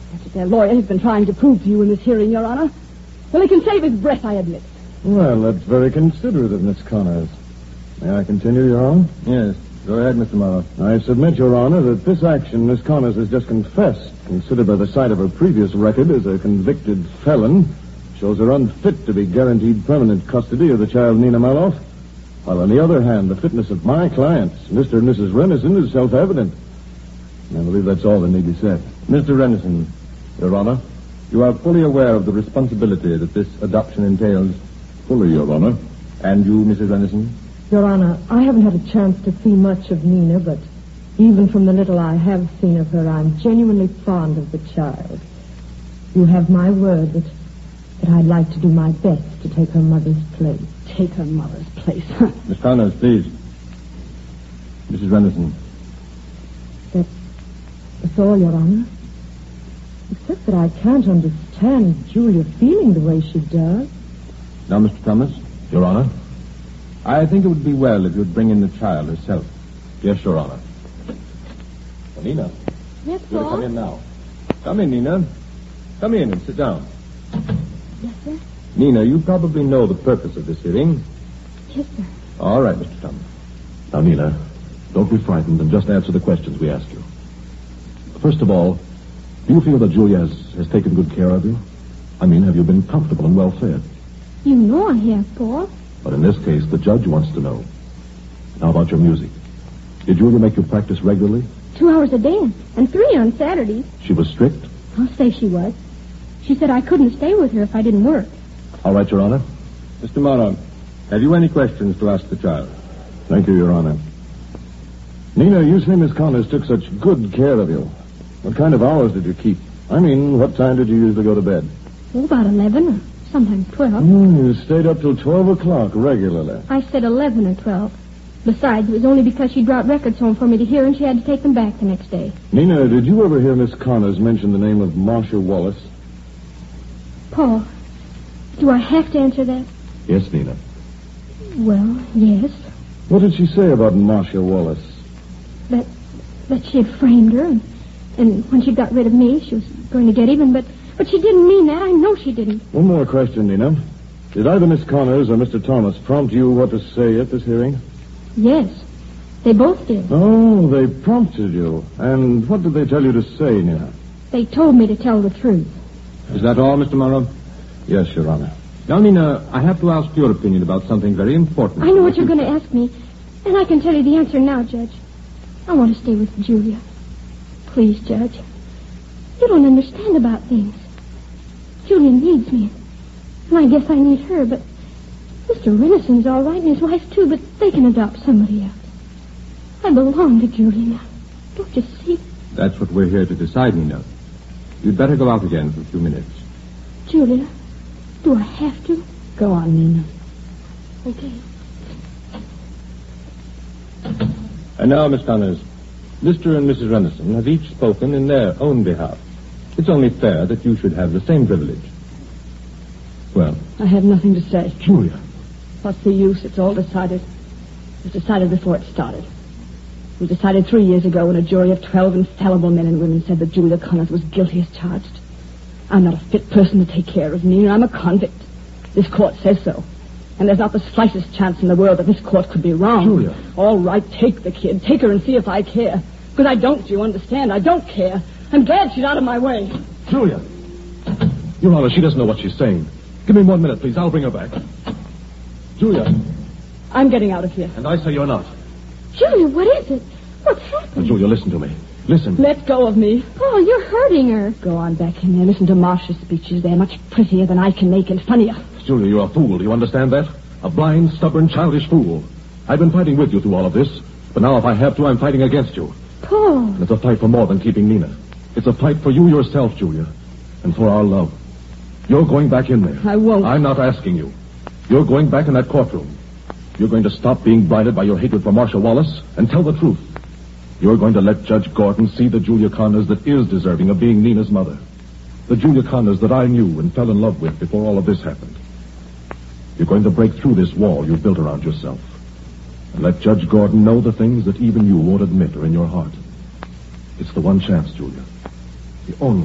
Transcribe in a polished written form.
That's what their lawyer has been trying to prove to you in this hearing, Your Honor. Well, he can save his breath, I admit. Well, that's very considerate of Miss Connors. May I continue, Your Honor? Yes. Go ahead, Mr. Morrow. I submit, Your Honor, that this action Miss Connors has just confessed, considered by the sight of her previous record as a convicted felon, shows her unfit to be guaranteed permanent custody of the child Nina Maloff. While, on the other hand, the fitness of my clients, Mr. and Mrs. Renison, is self-evident. I believe that's all that need be said. Mr. Renison, Your Honor, you are fully aware of the responsibility that this adoption entails? Fully, Your Honor. And you, Mrs. Renison? Your Honor, I haven't had a chance to see much of Nina, but even from the little I have seen of her, I'm genuinely fond of the child. You have my word that I'd like to do my best to take her mother's place. Take her mother's place. Miss Connors, please. Mrs. Renison. That's all, Your Honor. Except that I can't understand Julia feeling the way she does. Now, Mr. Thomas. Your Honor? I think it would be well if you'd bring in the child herself. Yes, Your Honor. Nina. Yes, You'll Paul? come in now. Come in, Nina. Come in and sit down. Yes, sir. Nina, you probably know the purpose of this hearing. Yes, sir. All right, Mr. Thomas. Now, Nina, don't be frightened and just answer the questions we ask you. First of all, do you feel that Julia has taken good care of you? I mean, have you been comfortable and well fed? You know I have, Paul. But in this case, the judge wants to know. How about your music? Did Julia make you practice regularly? 2 hours a day and 3 on Saturdays. She was strict? I'll say she was. She said I couldn't stay with her if I didn't work. All right, Your Honor. Mr. Morrow, have you any questions to ask the child? Thank you, Your Honor. Nina, you say Miss Connors took such good care of you. What kind of hours did you keep? I mean, what time did you usually go to bed? Oh, about 11 or sometimes 12. You stayed up till 12 o'clock regularly. I said 11 or 12. Besides, it was only because she brought records home for me to hear and she had to take them back the next day. Nina, did you ever hear Miss Connors mention the name of Marcia Wallace? Paul, do I have to answer that? Yes, Nina. Well, yes. What did she say about Marcia Wallace? That she had framed her, and when she got rid of me, she was going to get even, but she didn't mean that. I know she didn't. One more question, Nina. Did either Miss Connors or Mr. Thomas prompt you what to say at this hearing? Yes, they both did. Oh, they prompted you. And what did they tell you to say, Nina? They told me to tell the truth. Is that all, Mr. Morrow? Yes, Your Honor. Now, Nina, I have to ask your opinion about something very important. I know what you're going to ask me, and I can tell you the answer now, Judge. I want to stay with Julia. Please, Judge. You don't understand about things. Julia needs me, and I guess I need her, but Mr. Renison's all right, and his wife, too, but they can adopt somebody else. I belong to Julia now. Don't you see? That's what we're here to decide, Nina. You'd better go out again for a few minutes. Julia, do I have to? Go on, Nina. Okay. And now, Miss Connors, Mr. and Mrs. Renison have each spoken in their own behalf. It's only fair that you should have the same privilege. Well? I have nothing to say. Julia. What's the use? It's all decided. It was decided before it started. It was decided 3 years ago when a jury of 12 infallible men and women said that Julia Connors was guilty as charged. I'm not a fit person to take care of Nina. I'm a convict. This court says so. And there's not the slightest chance in the world that this court could be wrong. Julia. All right, take the kid. Take her and see if I care. Because I don't, you understand? I don't care. I'm glad she's out of my way. Julia. Your Honor, she doesn't know what she's saying. Give me 1 minute, please. I'll bring her back. Julia. I'm getting out of here. And I say you're not. Julia, what is it? What's happening? Now, Julia, listen to me. Listen. Let go of me. Paul, you're hurting her. Go on back in there. Listen to Marcia's speeches. They're much prettier than I can make and funnier. Julia, you're a fool. Do you understand that? A blind, stubborn, childish fool. I've been fighting with you through all of this, but now if I have to, I'm fighting against you. Paul. And it's a fight for more than keeping Nina. It's a fight for you yourself, Julia, and for our love. You're going back in there. I won't. I'm not asking you. You're going back in that courtroom. You're going to stop being blinded by your hatred for Marcia Wallace and tell the truth. You're going to let Judge Gordon see the Julia Connors that is deserving of being Nina's mother. The Julia Connors that I knew and fell in love with before all of this happened. You're going to break through this wall you've built around yourself and let Judge Gordon know the things that even you won't admit are in your heart. It's the one chance, Julia. The only